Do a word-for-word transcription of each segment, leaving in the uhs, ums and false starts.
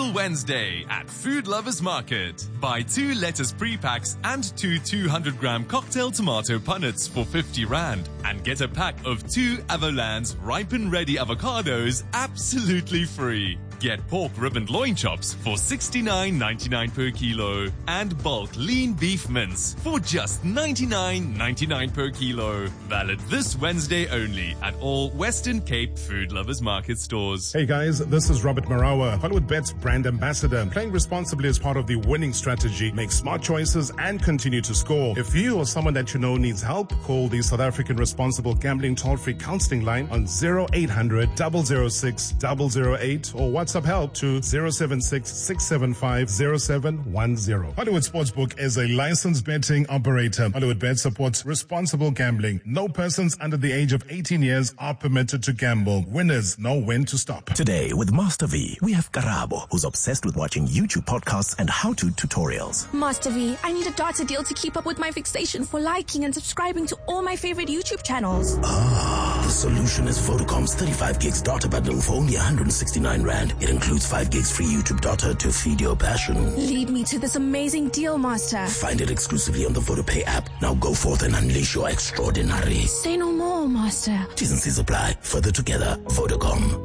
Deal Wednesday at Food Lovers Market. Buy two lettuce pre-packs and two two hundred gram cocktail tomato punnets for fifty rand and get a pack of two Avalanche ripen ready avocados absolutely free. Get pork ribboned loin chops for sixty-nine ninety-nine per kilo and bulk lean beef mince for just ninety-nine ninety-nine per kilo. Valid this Wednesday only at all Western Cape Food Lovers Market stores. Hey guys, this is Robert Marawa, HollywoodBets brand ambassador. Playing responsibly is part of the winning strategy. Make smart choices and continue to score. If you or someone that you know needs help, call the South African Responsible Gambling Toll-Free Counseling Line on zero eight hundred, zero zero six, zero zero eight or WhatsApp help to zero seven six, six seven five, zero seven one zero. Hollywood Sportsbook is a licensed betting operator. HollywoodBet supports responsible gambling. No persons under the age of eighteen years are permitted to gamble. Winners know when to stop. Today with Master V, we have Karabo, who's obsessed with watching YouTube podcasts and how-to tutorials. Master V, I need a data deal to keep up with my fixation for liking and subscribing to all my favorite YouTube channels. Ah, the solution is Vodacom's thirty-five gigs data bundle for only one hundred sixty-nine rand. It includes five gigs free YouTube data to feed your passion. Lead me to this amazing deal, Master. Find it exclusively on the VodaPay app. Now go forth and unleash your extraordinary. Say no more, Master. T's and C's apply. Further together, Vodacom.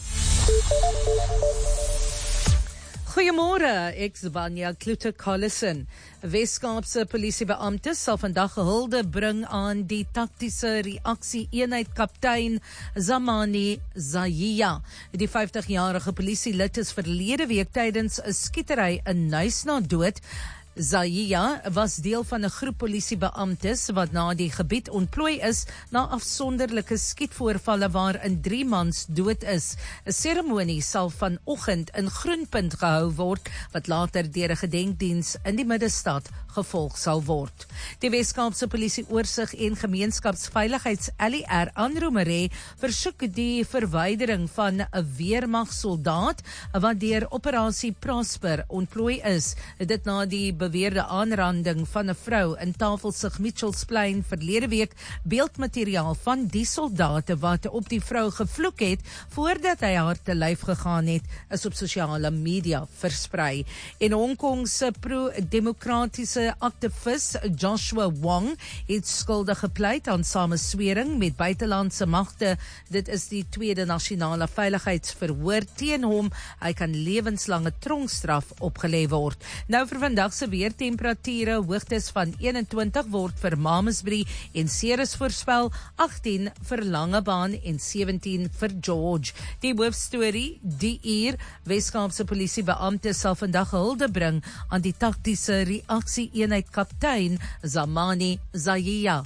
Goeiemôre, ek's Vanya Kluter-Collison. Weskaapse polisiebeampte sal vandag gehulde bring aan die taktiese reaksie-eenheid kaptein Zamani Zayiya. Die vyftig-jarige polisielid is verlede week tydens 'n skietery in Knysna dood. Zayiya was deel van 'n groep polisiebeamptes wat na die gebied ontplooi is na afsonderlike skietvoorvalle waarin drie mans dood is. 'n Seremonie sal vanoggend in Groenpunt gehou word wat later deur 'n gedenkdiens in die middestad gevolg sal word. Die Weskaapse Polisie Oorsig en Gemeenskapsveiligheids L E R Anromeré versoek die verwydering van 'n weermagsoldaat wat deur operasie Prosper ontplooi is. Dit na die beweerde aanranding van 'n vrou in Tafelsig Mitchellsplein verlede week. Beeldmateriaal van die soldate wat op die vrou gevloek het voordat hy haar te lyf gegaan het, is op sosiale media versprei. En Hong Kong se pro-demokratiese aktivis Joshua Wong het skuldig gepleit aan sameswering met buitelandse magte. Dit is die tweede nasionale veiligheidsverhoor teen hom. Hy kan lewenslange tronkstraf opgelê word. Nou vir vandag se weer temperature, hoogtes van eenentwintig word vir Mamasbury en Ceres voorspel, agtien vir Langebaan en sewentien vir George. Die hoofstorie, die uur, Weskaapse polisiebeampte sal vandag hulde bring aan die taktiese reaksie-eenheid kaptein Zamani Zayiya.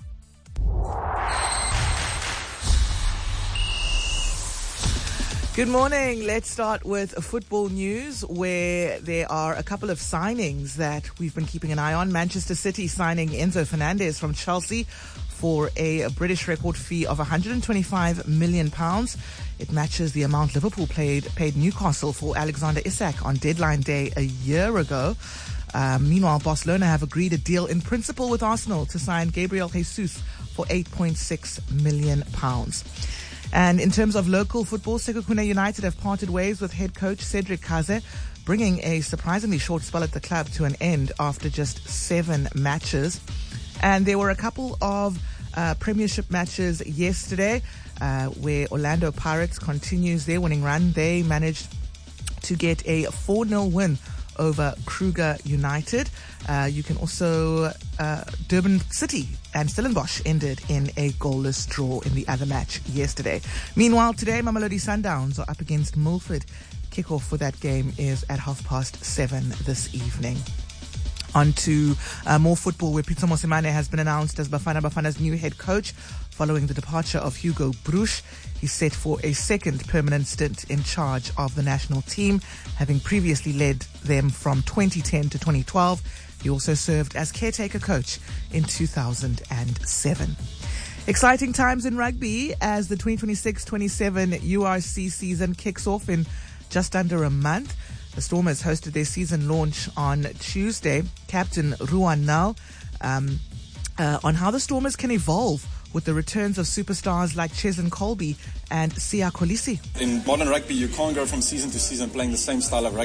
Good morning. Let's start with football news, where there are a couple of signings that we've been keeping an eye on. Manchester City signing Enzo Fernandez from Chelsea for a British record fee of one hundred twenty-five million pounds. It matches the amount Liverpool paid, paid Newcastle for Alexander Isak on deadline day a year ago. Um, meanwhile, Barcelona have agreed a deal in principle with Arsenal to sign Gabriel Jesus for eight point six million pounds. And in terms of local football, Sekhukhune United have parted ways with head coach Cedric Kaze, bringing a surprisingly short spell at the club to an end after just seven matches. And there were a couple of uh, premiership matches yesterday uh, where Orlando Pirates continues their winning run. They managed to get a four nil win over Kruger United. Uh, you can also, uh, Durban City and Stellenbosch ended in a goalless draw in the other match yesterday. Meanwhile, today, Mamelodi Sundowns are up against Milford. Kickoff for that game is at half past seven this evening. On to uh, more football, where Pitso Mosimane has been announced as Bafana Bafana's new head coach following the departure of Hugo Bruch. He's set for a second permanent stint in charge of the national team, having previously led them from twenty ten to twenty twelve. He also served as caretaker coach in two thousand seven. Exciting times in rugby as the twenty twenty-six twenty-seven U R C season kicks off in just under a month. The Stormers hosted their season launch on Tuesday. Captain Ruan Nal um, uh, on how the Stormers can evolve with the returns of superstars like Cheslin Colby and Siya Kolisi. In modern rugby, you can't go from season to season playing the same style of rugby.